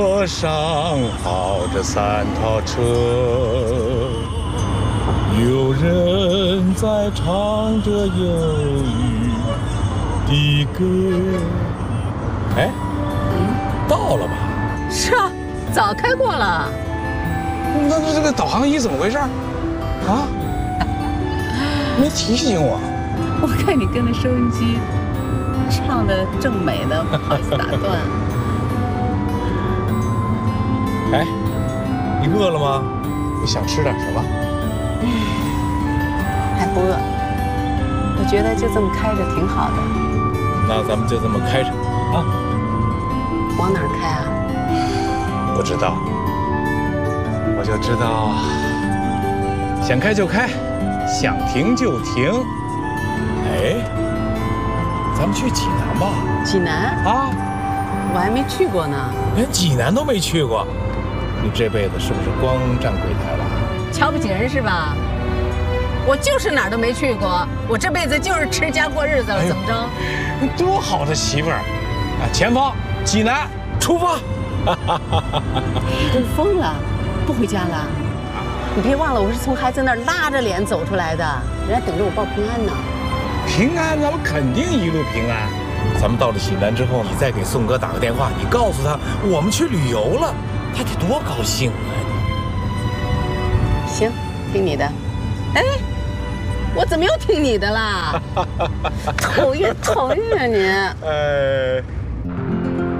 车上跑着3套车，有人在唱着忧郁的歌。哎，到了吧？ 是啊，早开过了。 那这个导航仪怎么回事啊？没提醒我。 我看你跟着收音机唱的正美的，不好意思打断。 哎，你饿了吗？你想吃点什么？ 还不饿，我觉得就这么开着挺好的。 那咱们就这么开着啊。 往哪儿开啊？ 不知道，我就知道，想开就开，想停就停。哎，咱们去济南吧。 济南啊， 我还没去过呢。 连济南都没去过，你这辈子是不是光站柜台了？ 瞧不起人是吧？我就是哪儿都没去过，我这辈子就是持家过日子了，怎么着？ 你多好的媳妇儿啊！前方济南出发。 都疯了，不回家了？你别忘了，我是从孩子那儿拉着脸走出来的，人家等着我报平安呢。 平安，咱们肯定一路平安。咱们到了济南之后，你再给宋哥打个电话，你告诉他我们去旅游了，他得多高兴啊！ 行，听你的。哎，我怎么又听你的啦？讨厌你！